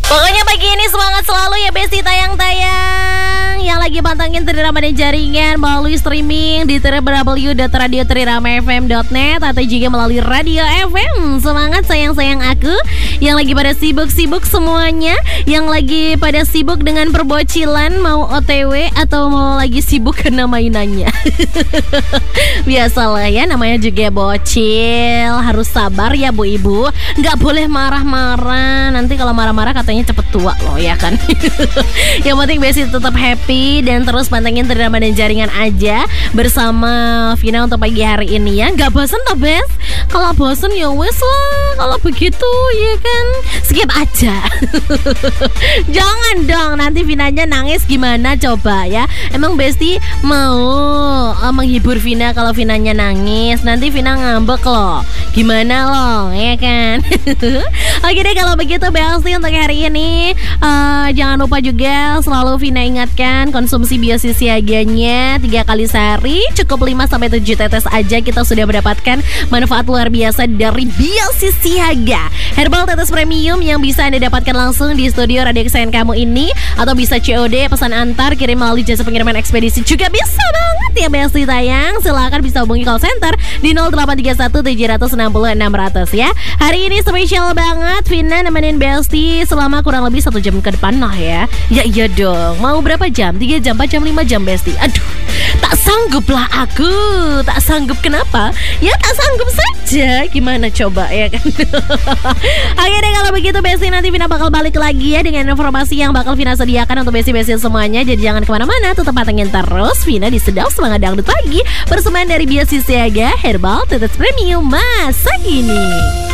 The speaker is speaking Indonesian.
Pokoknya pagi ini semangat selalu ya Besti, tayang-tayang yang lagi pantengin Trirama dan jaringan melalui streaming di www.radiotrirama.fm.net atau juga melalui Radio FM. Semangat sayang-sayang aku yang lagi pada sibuk-sibuk semuanya, yang lagi pada sibuk dengan perbocilan, mau OTW atau mau lagi sibuk karena mainannya. Biasalah ya, namanya juga bocil, harus sabar ya Bu Ibu, nggak boleh marah-marah. Nanti kalau marah-marah katanya cepet tua loh ya kan. Yang penting Besti tetap happy dan terus pantengin Trirama dan jaringan aja bersama Vina untuk pagi hari ini ya. Gak bosen toh Bes? Kalau bosen ya wes lah, kalau begitu ya kan skip aja. Jangan dong, nanti Vinanya nangis gimana coba ya. Emang Besti mau menghibur Vina kalau Vinanya nangis, nanti Vina ngambek loh. Gimana loh ya kan. Oke deh kalau begitu Besti untuk hari ini jangan lupa juga selalu Vina ingatkan konsumsi biosi siaganya 3 kali sehari, cukup 5-7 tetes aja kita sudah mendapatkan manfaat luar biasa dari biosi siaga herbal tetes premium yang bisa Anda dapatkan langsung di studio radio kesayangan kamu ini, atau bisa COD pesan antar kirim melalui jasa pengiriman ekspedisi juga bisa banget ya Besti tayang. Silakan bisa hubungi call center di 0831 760 600 ya. Hari ini spesial banget Vina nemenin Besti selama kurang lebih 1 jam ke depan lah ya. Ya iya dong, mau berapa jam? 3 jam, 4 jam, 5 jam Besti. Aduh, tak sanggup lah aku. Tak sanggup kenapa? Ya tak sanggup saja. Gimana coba ya kan. Oke deh kalau begitu Besti, nanti Vina bakal balik lagi ya dengan informasi yang bakal Vina sediakan untuk Besti-Besti semuanya. Jadi jangan kemana-mana, tetap pantengin terus Vina di Sedap Semangat Dangdut Pagi, persembahan dari Biosi Siaga Herbal Tetes Premium masa kini.